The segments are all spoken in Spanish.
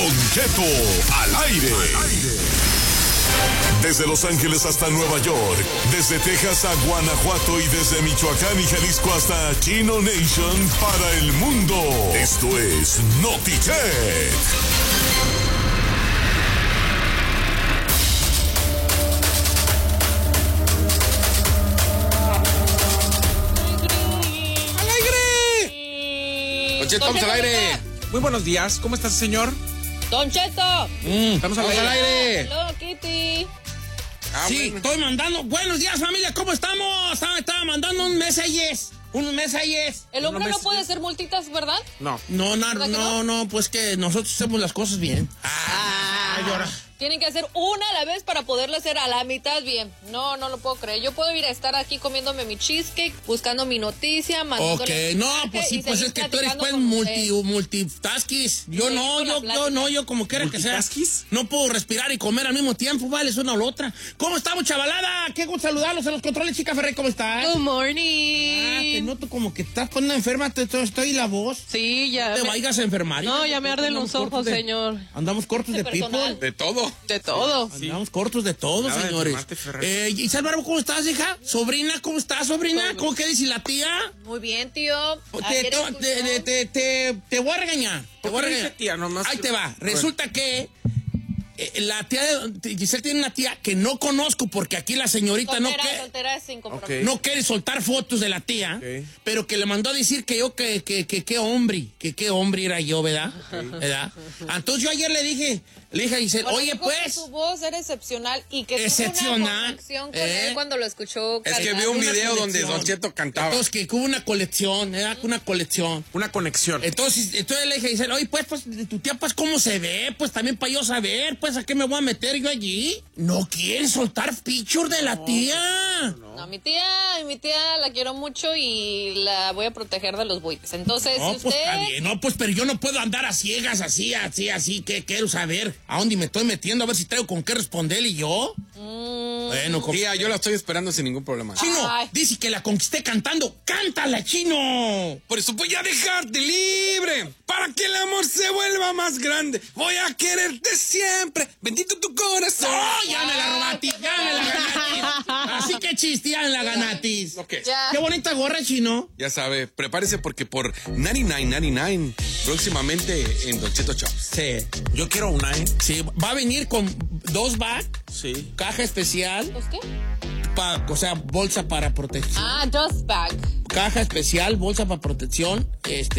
Don Cheto al aire. Desde Los Ángeles hasta Nueva York, desde Texas a Guanajuato y desde Michoacán y Jalisco hasta Chino Nation para el mundo. Esto es Notichet. Don Cheto, estamos al aire. Muy buenos días, ¿cómo estás, señor? Don Cheto. Estamos al aire. Hello, Kitty. Sí, bueno. estoy mandando. Buenos días, familia, ¿cómo estamos? Estaba mandando un mensajes. Unos mensajes. El hombre No no me- puede ser multitas, ¿verdad? No. ¿Verdad que No, pues que nosotros hacemos las cosas bien. Ay, ahora. Tienen que hacer una a la vez para poderlo hacer a la mitad bien. No lo puedo creer. Yo puedo ir a estar aquí comiéndome mi cheesecake, buscando mi noticia, Ok, mandándole no, mensaje pues sí, y pues seguir es que tú eres platicando pues con usted. multitaskis. Yo Sí, no, con la plática. yo como quiera que sea. ¿Multitaskis? No puedo respirar y comer al mismo tiempo, vale, es una o la otra. ¿Cómo estamos, chavalada? Qué gusto saludarlos en los controles, chica Ferrey, ¿cómo estás? Good Te morning. noto como que estás poniendo enferma, estoy la voz. Sí, ya. Te vayas a enfermar. No, ya me arden los Andamos cortos ojos, señor. Andamos cortos de Personal. people. De todo. De todo. Andamos cortos de todo, Nada de señores. enfermarte, Ferrari. Isabel Barbo, ¿cómo estás, hija? Sobrina, ¿cómo estás, sobrina? ¿Cómo qué dice la tía? Muy bien, tío. Te voy a regañar. Te voy a ¿Por qué regañar. dice tía? Nomás- Ahí te va. Resulta que la tía de Giselle tiene una tía que no conozco porque aquí la señorita Soltera sin compromiso. Ok. no quiere soltar fotos de la tía, Ok. pero que le mandó a decir que yo que qué hombre era yo, ¿verdad? ¿Verdad? Entonces yo ayer le dije a Giselle, Bueno, oye, dijo pues, que su voz era excepcional y que tuvo Excepcional, una conexión con ¿eh? él cuando lo escuchó. Es que cantar. vio un una video donde colección. Don Cheto cantaba. Entonces que hubo una colección, ¿verdad? Una colección. Una conexión. Entonces le dije a Giselle, oye, pues, de tu tía, pues, ¿cómo se ve? Pues, también para yo saber, pues, ¿a qué me voy a meter yo allí? No quieren soltar picture de la tía. No, mi tía la quiero mucho y la voy a proteger de los buitres. Entonces, No, si pues, está usted... bien. No, pues, pero yo no puedo andar a ciegas, así, que quiero saber a dónde me estoy metiendo, a ver si traigo con qué responderle yo. Bueno, Tía, yo la estoy esperando sin ningún problema. Chino, Ay. dice que la conquisté cantando. ¡Cántala, Chino! Por eso voy a dejarte libre, para que el amor se vuelva más grande. Voy a quererte siempre, bendito tu corazón. ¡Oh, ya me la robatis! ¡Ya me la ganatis! Así que chiste, ya me la ganatis. Ok. Ya. ¡Qué bonita gorra, Chino! Ya sabe, prepárese porque por 99.99 próximamente en Don Cheto Chops. Sí. Yo quiero una, ¿eh? Sí, va a venir con 2 bags, Sí. caja especial, ¿Pues qué? o sea, bolsa para protección. Ah, Dust Bag. Caja especial, bolsa para protección,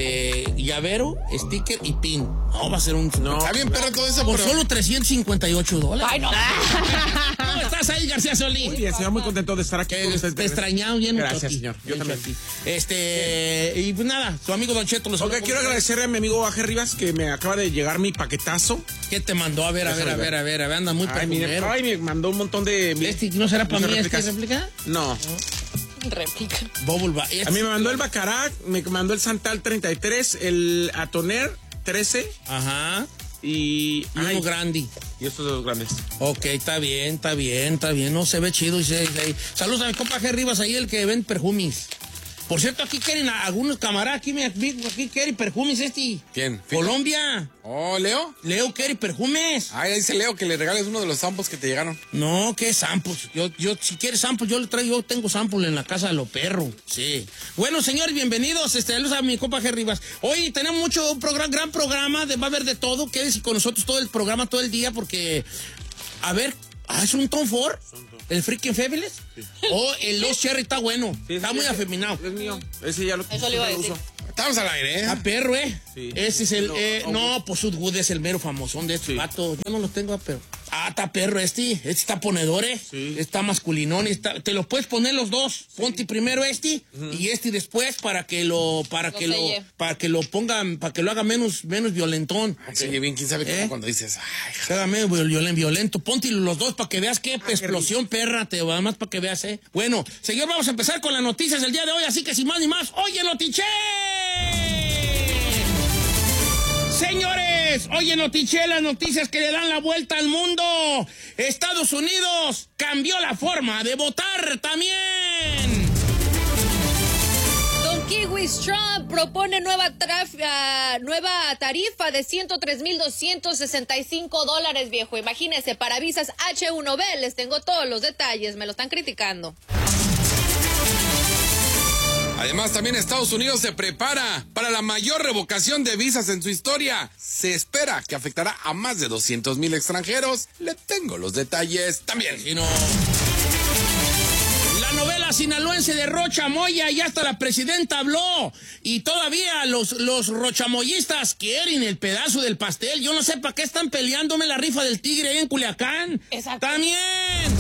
llavero, sticker y pin. No, va a ser un... No. Está bien, pero todo eso, Por pero... solo $358. Ay, no. ¿Cómo estás ahí, García Solís? Muy bien, señor, muy contento de estar aquí con usted. Te extrañado bien. Gracias, Choti. señor. Yo Bien, también. Choti. Y pues nada, su amigo Don Cheto los Ok, quiero agradecerle a mi amigo Aje Rivas que me acaba de llegar mi paquetazo. ¿Qué te mandó? A ver, anda muy perfumero. Ay, me mandó un montón de... ¿No será para ¿No mí se esta réplicas? réplica? No. Réplica. Bubble Ba- A mí me mandó el Baccarat, me mandó el Santal 33, el Atoner 13 Ajá. y... Y uno grande. Y estos dos grandes. Ok, está bien. No se ve chido. Saludos a mi compa G. Rivas, ahí el que ven perfumes. Por cierto, aquí quieren algunos camaradas, aquí quieren perfumes ¿Quién? Colombia. Oh, ¿Leo? Leo quiere perfumes. Ay, dice Leo que le regales uno de los samples que te llegaron. No, ¿qué samples? Yo si quieres samples, yo tengo samples en la casa de los perros. Sí. Bueno, señores, bienvenidos. Saludos a mi compa G. Rivas. Hoy tenemos gran programa, va a haber de todo. Quédese con nosotros todo el programa, todo el día, porque, a ver, ¿es un Tom Ford? ¿El Freaking Fabulous? Sí. O el Los Cherry está bueno. Sí, está sí, muy ese- afeminado. Es mío. Ese ya lo Eso le iba a decir. uso. Estamos al aire, ¿eh? Está perro, Sí. Ese es el... No, no, pues Sudwood es el mero famosón de estos Sí. vatos. Yo no los tengo, pero... está perro este está ponedor, Sí. Está masculinón, te lo puedes poner los dos. Ponte primero y después para que lo pongan, para que lo haga menos violentón. Ay, se oye bien, quién sabe cómo ¿Eh? cuando dices, ay, Que haga menos violento. Ponte los dos para que veas qué explosión, perra, además para que veas, Bueno, señor, vamos a empezar con las noticias del día de hoy, así que sin más ni más, ¡oye, Notiche! Señores, oye, Notiche, las noticias que le dan la vuelta al mundo. Estados Unidos cambió la forma de votar también. Don Kiwi Luis Trump propone nueva tarifa de $103,265, viejo. Imagínense, para visas H1B, les tengo todos los detalles, me lo están criticando. Además, también Estados Unidos se prepara para la mayor revocación de visas en su historia. Se espera que afectará a más de 200,000 extranjeros. Le tengo los detalles también. Y no. La novela sinaloense de Rocha Moya, y hasta la presidenta habló. Y todavía los rochamoyistas quieren el pedazo del pastel. Yo no sé para qué están peleándome la rifa del tigre ahí en Culiacán. Exacto. También.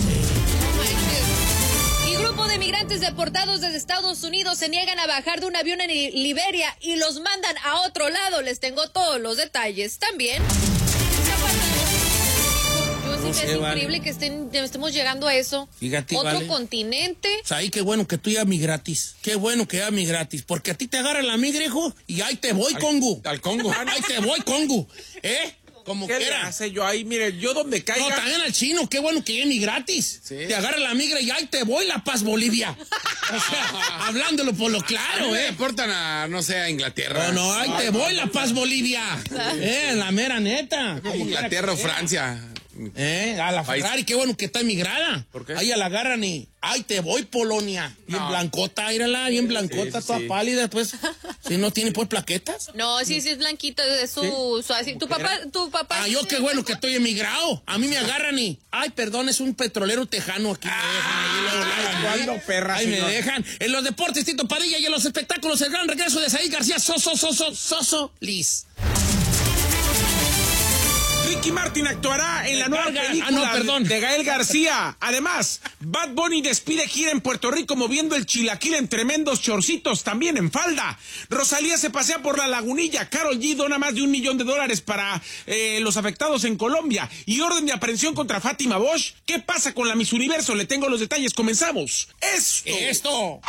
Grupo de migrantes deportados desde Estados Unidos se niegan a bajar de un avión en Liberia y los mandan a otro lado. Les tengo todos los detalles también. Es increíble que estemos llegando a eso. Fíjate, otro vale. continente. O sea, ahí qué bueno que tú ya mi gratis. Qué bueno que ya mi gratis. Porque a ti te agarra la migra, hijo, y ahí te voy, Congo. Al Congo. Ahí te voy, Congo. Como ¿Qué le quiera. hace yo ahí? Mire, yo donde caiga... No, también al chino, qué bueno que viene gratis. Sí. Te agarra la migra y ahí te voy, La Paz, Bolivia. O sea, hablándolo por lo claro, Me deportan a, no sé, a Inglaterra. No, ahí te voy, La Paz, Bolivia. La mera neta. Como Inglaterra o Francia. A la Ferrari, qué bueno que está emigrada. ¿Por qué? Ahí la agarran y ahí te voy, Polonia. Bien blancota, írala, bien blancota, toda pálida, pues. Si no tiene pues plaquetas. No, sí es blanquito, es su así. Tu papá. Yo qué bueno que estoy emigrado. A mí me agarran y, perdón, es un petrolero tejano aquí. ¿Cuándo, perra? Ahí me dejan. En los deportes, Tito Padilla, y en los espectáculos, el gran regreso de Said García, Soso, Liz. Ricky Martin actuará en la nueva película de Gael García. Además, Bad Bunny despide gira en Puerto Rico moviendo el chilaquil en tremendos chorcitos, también en falda. Rosalía se pasea por la Lagunilla. Karol G dona más de $1 millón para los afectados en Colombia. Y orden de aprehensión contra Fátima Bosch. ¿Qué pasa con la Miss Universo? Le tengo los detalles. Comenzamos. Esto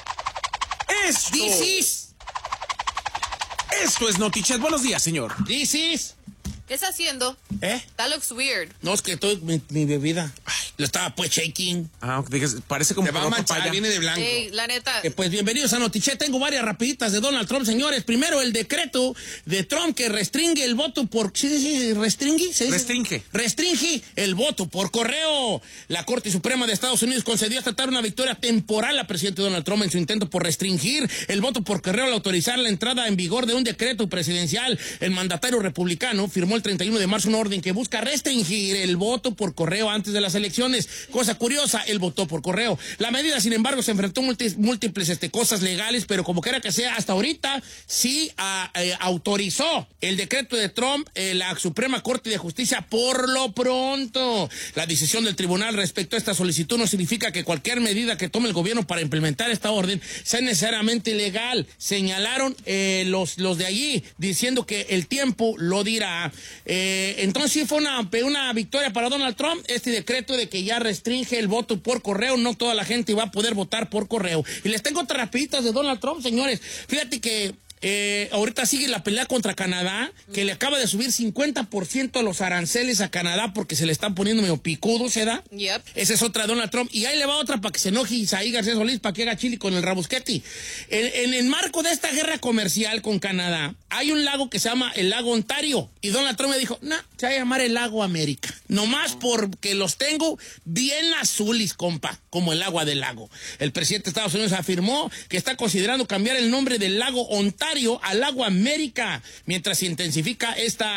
es Notichat. Buenos días, señor. ¿Qué está haciendo? That looks weird. No, es que estoy mi bebida. Lo estaba pues shaking. Parece como te va a manchar, viene de blanco. La neta. Pues bienvenidos a Notichet. Tengo varias rapiditas de Donald Trump, señores. Primero, el decreto de Trump que restringe el voto por... ¿Sí, restringe? Restringe el voto por correo. La Corte Suprema de Estados Unidos concedió hasta tarde una victoria temporal al presidente Donald Trump en su intento por restringir el voto por correo al autorizar la entrada en vigor de un decreto presidencial. El mandatario republicano firmó el 31 de marzo una orden que busca restringir el voto por correo antes de las elecciones. Cosa curiosa, él votó por correo. La medida, sin embargo, se enfrentó a múltiples cosas legales, pero como quiera que sea, hasta ahorita sí autorizó el decreto de Trump la Suprema Corte de Justicia por lo pronto. La decisión del tribunal respecto a esta solicitud no significa que cualquier medida que tome el gobierno para implementar esta orden sea necesariamente legal. Señalaron los de allí, diciendo que el tiempo lo dirá. Entonces sí fue una victoria para Donald Trump este decreto de que ya restringe el voto por correo. No toda la gente va a poder votar por correo. Y les tengo otras rapiditas de Donald Trump, señores. Fíjate que ahorita sigue la pelea contra Canadá, que le acaba de subir 50% los aranceles a Canadá porque se le están poniendo medio picudos, ¿se da? Yep. Esa es otra de Donald Trump. Y ahí le va otra para que se enoje Isaí García Solís, para que haga chili con el rabusqueti. En el marco de esta guerra comercial con Canadá, hay un lago que se llama el lago Ontario. Y Donald Trump me dijo, se va a llamar el lago América. Nomás porque los tengo bien azules, compa, como el agua del lago. El presidente de Estados Unidos afirmó que está considerando cambiar el nombre del lago Ontario al lago América, mientras se intensifica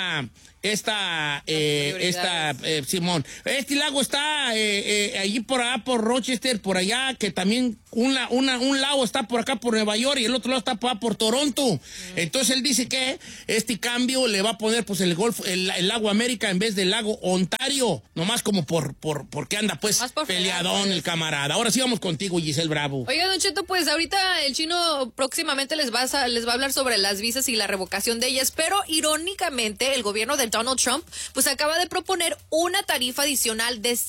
Simón. Este lago está allí por allá por Rochester, por allá, que también un lago está por acá por Nueva York y el otro lado está por Toronto. Entonces él dice que este cambio le va a poner pues el lago América en vez del lago Ontario, nomás como porque anda pues peleadón el camarada. Ahora sí vamos contigo, Giselle Bravo. Oiga, Don Cheto, pues ahorita el chino próximamente les va a hablar sobre las visas y la revocación de ellas, pero irónicamente el gobierno del Donald Trump, pues acaba de proponer una tarifa adicional de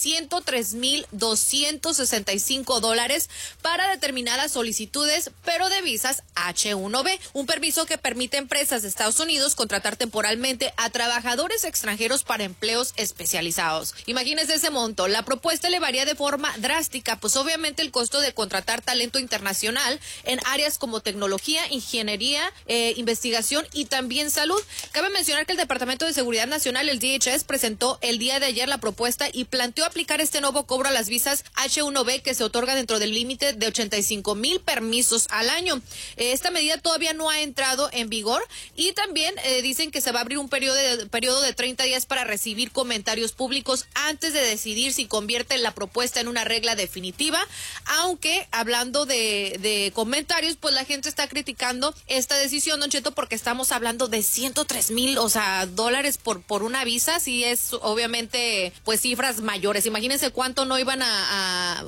$103,265 para determinadas solicitudes, pero de visas H-1B, un permiso que permite a empresas de Estados Unidos contratar temporalmente a trabajadores extranjeros para empleos especializados. Imagínense ese monto. La propuesta elevaría de forma drástica, pues obviamente el costo de contratar talento internacional en áreas como tecnología, ingeniería, investigación y también salud. Cabe mencionar que el Departamento de Seguridad Nacional, el DHS, presentó el día de ayer la propuesta y planteó aplicar este nuevo cobro a las visas H-1B que se otorga dentro del límite de 85,000 permisos al año. Esta medida todavía no ha entrado en vigor y también dicen que se va a abrir un periodo de 30 días para recibir comentarios públicos antes de decidir si convierte la propuesta en una regla definitiva, aunque hablando de comentarios, pues la gente está criticando esta decisión, Don Cheto, porque estamos hablando de 103,000, dólares por una visa, sí es obviamente pues cifras mayores. Imagínense cuánto no van a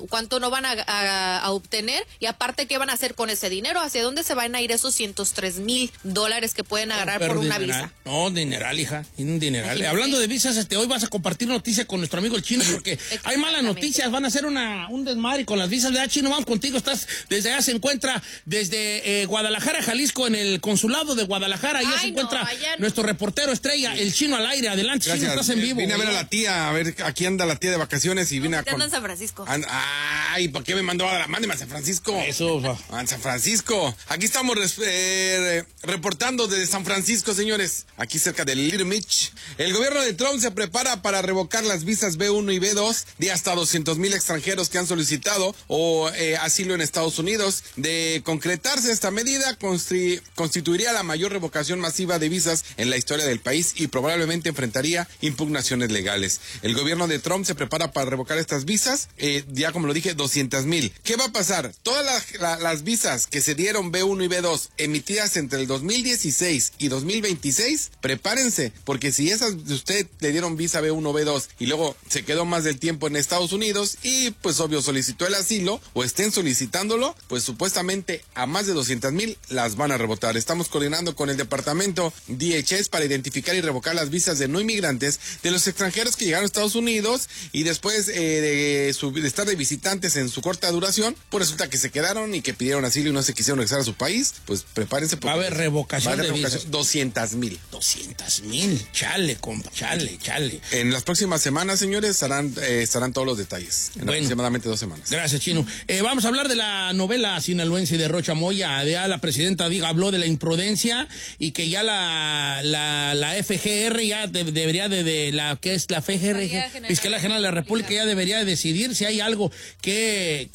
obtener y aparte qué van a hacer con ese dinero, hacia dónde se van a ir esos $103,000 que pueden agarrar por una visa. No, dineral, hija, un dineral. Hablando de visas, hoy vas a compartir noticia con nuestro amigo el Chino porque hay malas noticias, van a hacer un desmadre con las visas de Chino. Vamos contigo, desde allá se encuentra desde Guadalajara, Jalisco, en el consulado de Guadalajara. Allá se encuentra nuestro reportero estrella, el Chino al aire. Adelante, Chino, estás en vivo. Vine a ver a la tía, a ver, aquí anda la tía de vacaciones y vine anda en San Francisco. Ay, ¿por qué me mandó a mándeme a San Francisco? Eso, a San Francisco. Aquí estamos reportando desde San Francisco, señores. Aquí cerca de Little Mitch. El gobierno de Trump se prepara para revocar las visas B1 y B2 de hasta 200,000 extranjeros que han solicitado asilo en Estados Unidos. De concretarse esta medida, constituiría la mayor revocación masiva de visas en la historia del país y probablemente enfrentaría impugnaciones legales. El gobierno de Trump se prepara para revocar estas visas, ya como lo dije, 200,000. ¿Qué va a pasar? Todas las visas que se dieron B1 y B2 emitidas entre el 2016 y 2026, prepárense, porque si esas de usted le dieron visa B1 o B2 y luego se quedó más del tiempo en Estados Unidos y pues obvio solicitó el asilo o estén solicitándolo, pues supuestamente a más de 200,000 las van a rebotar. Estamos coordinando con el departamento DHS para identificar y revocar las visas de no inmigrantes de los extranjeros que llegaron a Estados Unidos y después de estar de visitantes en su corta duración, pues resulta que se quedaron y que pidieron asilo y no se quisieron regresar a su país, pues prepárense. Va a haber revocación de visas. 200,000. 200,000, chale, compa, chale. En las próximas semanas, señores, estarán todos los detalles. En aproximadamente 2 semanas. Gracias, Chino. Vamos a hablar de la novela sinaloense de Rocha Moya. Ya la presidenta habló de la imprudencia y que ya la FGR ya debería de la que es la FGR, Fiscalía General de la República, ya debería de decidir si hay algo que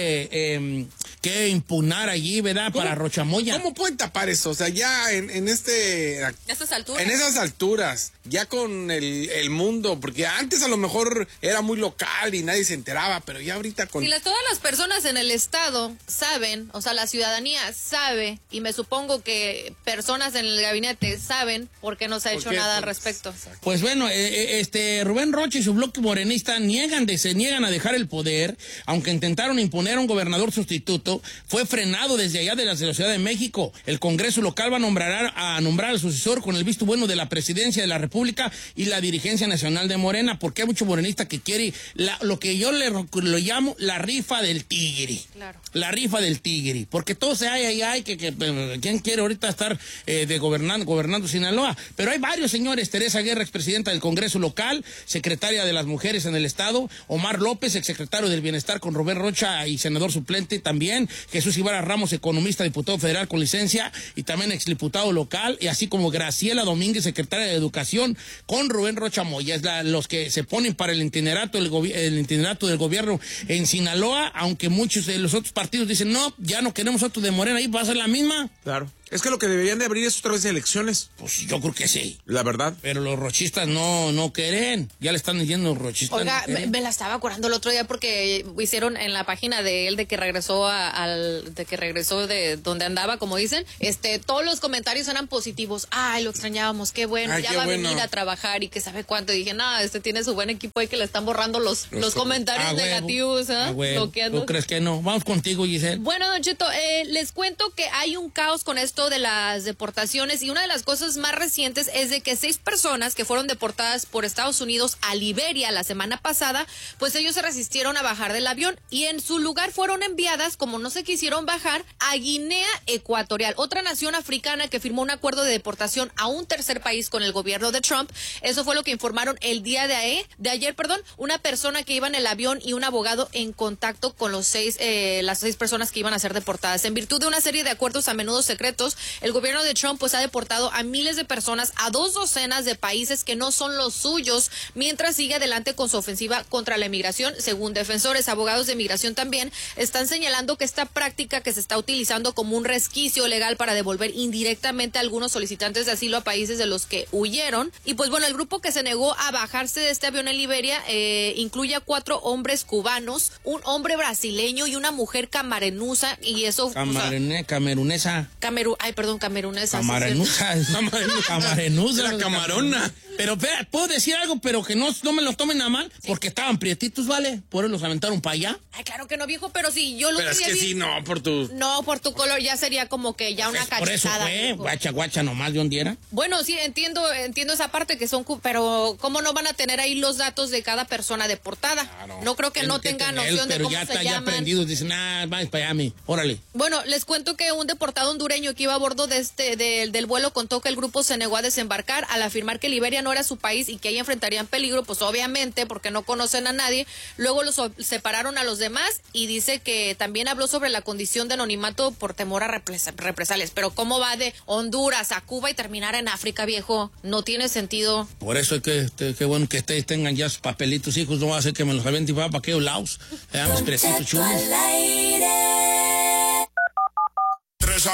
impugnar allí, ¿verdad? Para Rocha Moya. ¿Cómo pueden tapar eso? O sea, ya en esas alturas. En esas alturas, ya con el mundo, porque antes a lo mejor era muy local y nadie se enteraba, pero ya ahorita con... Si todas las personas en el estado saben, o sea, la ciudadanía sabe, y me supongo que personas en el gabinete saben, ¿por qué no se ha hecho nada al respecto? Pues bueno, Rubén Rocha y su bloque morenista se niegan a dejar el poder, aunque intentaron imponer a un gobernador sustituto, fue frenado desde allá de la Ciudad de México. El Congreso local va a nombrar al sucesor con el visto bueno de la presidencia de la República y la dirigencia nacional de Morena, porque hay mucho morenista que quiere lo que yo lo llamo la rifa del tigre. Claro. La rifa del tigre, porque todo se hay que ¿quién quiere ahorita estar gobernando Sinaloa? Pero hay varios señores: Teresa Guerra, expresidenta del Congreso local, secretaria de las Mujeres en el Estado; Omar López, exsecretario del Bienestar con Rubén Rocha y senador suplente también; Jesús Ibarra Ramos, economista, diputado federal con licencia y también exdiputado local; y así como Graciela Domínguez, secretaria de Educación con Rubén Rocha Moya. Es los que se ponen para el itinerato del gobierno en Sinaloa, aunque muchos de los otros partidos dicen, no, ya no queremos otro de Morena, ahí va a ser la misma. Claro. Es que lo que deberían de abrir es otra vez elecciones. Pues yo creo que sí. La verdad. Pero los rochistas no quieren. Ya le están diciendo los rochistas. Oiga, me la estaba curando el otro día porque hicieron en la página de él de que regresó de donde andaba, como dicen, todos los comentarios eran positivos. Ay, lo extrañábamos, qué bueno, ay, ya qué va bueno. A venir a trabajar y que sabe cuánto. Y dije, tiene su buen equipo ahí que le están borrando los comentarios negativos, ¿Tú crees que no? Vamos contigo, Giselle. Bueno, Don Cheto, les cuento que hay un caos con esto esto de las deportaciones, y una de las cosas más recientes es de que 6 personas que fueron deportadas por Estados Unidos a Liberia la semana pasada, pues ellos se resistieron a bajar del avión y en su lugar fueron enviadas, como no se quisieron bajar, a Guinea Ecuatorial, otra nación africana que firmó un acuerdo de deportación a un tercer país con el gobierno de Trump. Eso fue lo que informaron el día de ayer, una persona que iba en el avión y un abogado en contacto con las 6 personas que iban a ser deportadas. En virtud de una serie de acuerdos a menudo secretos, el gobierno de Trump pues ha deportado a miles de personas a 2 docenas de países que no son los suyos, mientras sigue adelante con su ofensiva contra la inmigración. Según defensores, abogados de migración también están señalando que esta práctica que se está utilizando como un resquicio legal para devolver indirectamente a algunos solicitantes de asilo a países de los que huyeron. Y pues bueno, el grupo que se negó a bajarse de este avión en Liberia incluye a 4 hombres cubanos, un hombre brasileño y una mujer camerunesa, y eso... Camerunesa. Camerunesa. Camarenusa. La camarona. Pero espera, ¿puedo decir algo? Pero que no me lo tomen a mal, porque estaban prietitos, ¿vale? Por eso los aventaron para allá. Ay, claro que no, viejo, pero si yo lo Pero es que sí, no, por tu... No, por tu color ya sería como que ya una cachetada. Por eso fue, guacha nomás de dónde era. Bueno, sí, entiendo esa parte que son... Pero ¿cómo no van a tener ahí los datos de cada persona deportada? Claro. No creo que no tengan noción de cómo se llaman. Pero ya aprendidos, dicen, vais para allá, órale. Bueno, les cuento que un deportado hondureño que iba a bordo del vuelo contó que el grupo se negó a desembarcar al afirmar que Liberia no era su país y que ahí enfrentarían peligro, pues obviamente porque no conocen a nadie. Luego los separaron a los demás y dice que también habló sobre la condición de anonimato por temor a represalias. Pero ¿cómo va de Honduras a Cuba y terminar en África, viejo? No tiene sentido. Por eso es que bueno que ustedes tengan ya sus papelitos, hijos, no va a hacer que me los avienten para aquellos lados. Mis precitos chulos.